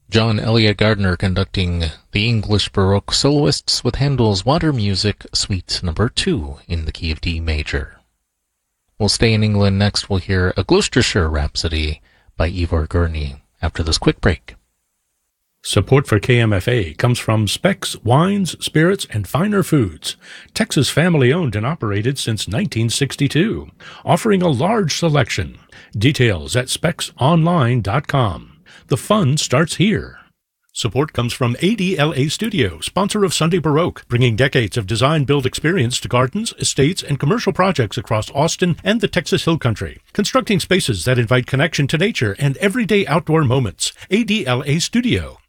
John Elliott Gardner conducting the English Baroque soloists with Handel's Water Music Suite No. 2 in the key of D major. We'll stay in England. Next we'll hear a Gloucestershire Rhapsody by Ivor Gurney after this quick break. Support for KMFA comes from Specs Wines, Spirits, and Finer Foods, Texas family-owned and operated since 1962, offering a large selection. Details at specsonline.com. The fun starts here. Support comes from ADLA Studio, sponsor of Sunday Baroque, bringing decades of design-build experience to gardens, estates, and commercial projects across Austin and the Texas Hill Country, constructing spaces that invite connection to nature and everyday outdoor moments. ADLA Studio.